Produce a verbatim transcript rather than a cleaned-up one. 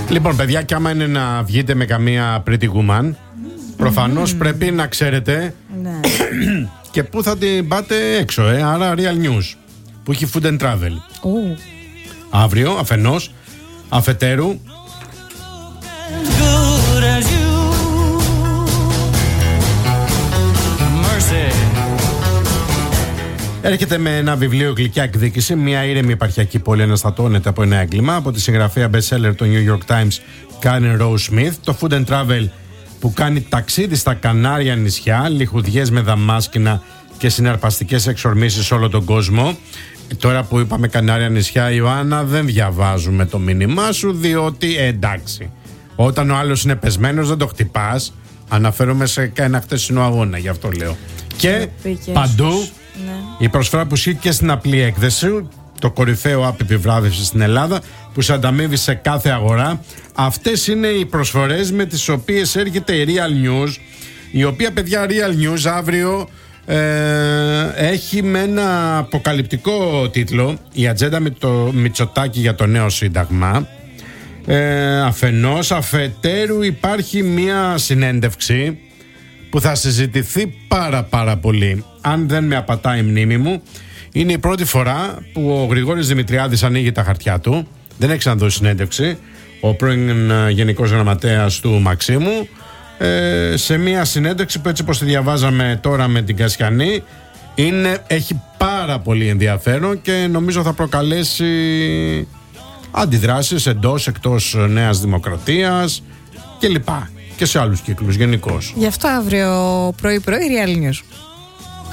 Λοιπόν, παιδιά, και άμα είναι να βγείτε με καμία pretty woman, προφανώς mm. πρέπει να ξέρετε ναι. και πού θα την πάτε έξω, ε. Άρα Real News, που έχει food and travel. Oh. Αύριο, αφενός, αφετέρου, έρχεται με ένα βιβλίο γλυκιά εκδίκηση, μια ήρεμη επαρχιακή πόλη αναστατώνεται από ένα έγκλημα, από τη συγγραφέα best-seller του New York Times Karen Rose Smith. Το food and travel που κάνει ταξίδι στα Κανάρια νησιά, λιχουδιές με δαμάσκηνα και συναρπαστικές εξορμήσεις σε όλο τον κόσμο. Τώρα που είπαμε Κανάρια νησιά, Ιωάννα, δεν διαβάζουμε το μήνυμά σου, διότι ε, εντάξει, όταν ο άλλος είναι πεσμένος δεν το χτυπάς. Αναφέρομαι σε ένα χτεσινό αγώνα, γι' αυτό λέω. Και παντού ναι. η προσφορά που ισχύει και στην απλή έκδεση, το κορυφαίο app επιβράβευσης στην Ελλάδα, που σε ανταμείβει σε κάθε αγορά. Αυτές είναι οι προσφορές με τις οποίες έρχεται η Real News, η οποία, παιδιά, Real News αύριο ε, έχει με ένα αποκαλυπτικό τίτλο η ατζέντα με το Μητσοτάκη για το νέο σύνταγμα. Ε, αφενός, αφετέρου υπάρχει μια συνέντευξη που θα συζητηθεί πάρα πάρα πολύ. Αν δεν με απατάει η μνήμη μου, είναι η πρώτη φορά που ο Γρηγόρης Δημητριάδης ανοίγει τα χαρτιά του. Δεν έχει ξαναδώσει συνέντευξη ο πρώην Γενικός Γραμματέας του Μαξίμου, ε, σε μια συνέντευξη που, έτσι πως τη διαβάζαμε τώρα με την Κασιανή, είναι, έχει πάρα πολύ ενδιαφέρον και νομίζω θα προκαλέσει αντιδράσεις εντός, εκτός Νέας Δημοκρατίας και λοιπά, και σε άλλους κύκλους γενικώς. Γι' αυτό αύριο πρωί-πρωί Real News.